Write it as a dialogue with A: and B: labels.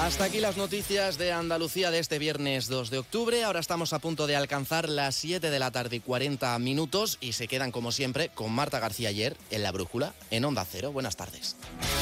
A: Hasta aquí las noticias de Andalucía de este viernes 2 de octubre. Ahora estamos a punto de alcanzar las 7 de la tarde y 40 minutos y se quedan como siempre con Marta García Ayer en La Brújula en Onda Cero. Buenas tardes.